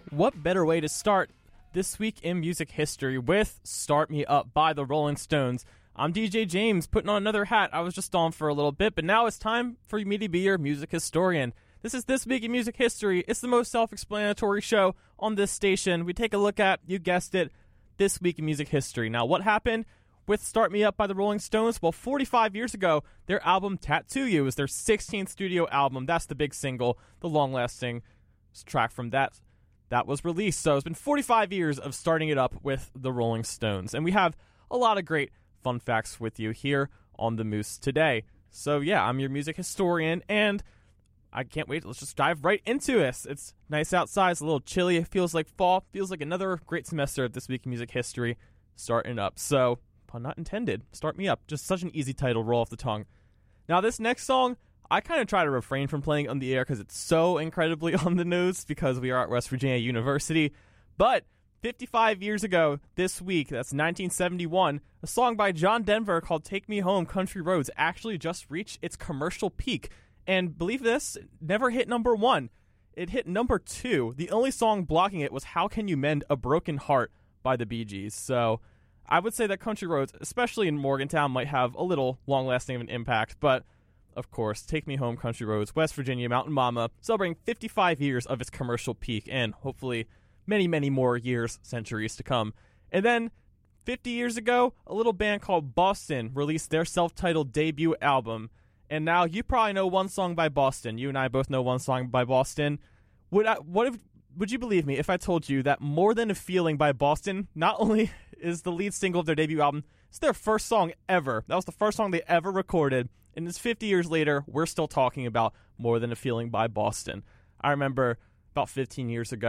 What better way to start this week in music history with Start Me Up by the Rolling Stones? I'm DJ James, putting on another hat. I was just on for a little bit, but now it's time for me to be your music historian. This is This Week in Music History. It's the most self-explanatory show on this station. We take a look at, you guessed it, This Week in Music History. Now, what happened with Start Me Up by the Rolling Stones? Well, 45 years ago, their album Tattoo You was their 16th studio album. That's the big single, the long-lasting track from that was released. So it's been 45 years of starting it up with the Rolling Stones. And we have a lot of great fun facts with you here on The Moose today. So yeah, I'm your music historian, and I can't wait. Let's just dive right into this. It's nice outside. It's a little chilly. It feels like fall. Feels like another great semester of This Week in Music History starting up. So, pun not intended, Start Me Up. Just such an easy title, roll off the tongue. Now, this next song, I kind of try to refrain from playing on the air because it's so incredibly on the nose because we are at West Virginia University. But 55 years ago this week, that's 1971, a song by John Denver called Take Me Home, Country Roads actually just reached its commercial peak. And believe this, it never hit number one. It hit number two. The only song blocking it was How Can You Mend a Broken Heart by the Bee Gees. So I would say that Country Roads, especially in Morgantown, might have a little long-lasting of an impact, but of course, Take Me Home, Country Roads, West Virginia, Mountain Mama, celebrating 55 years of its commercial peak, and hopefully many, many more years, centuries to come. And then, 50 years ago, a little band called Boston released their self-titled debut album, and now you probably know one song by Boston. You and I both know one song by Boston. Would you believe me if I told you that More Than a Feeling by Boston not only is the lead single of their debut album, it's their first song ever. That was the first song they ever recorded. And it's 50 years later, we're still talking about More Than a Feeling by Boston. I remember about 15 years ago,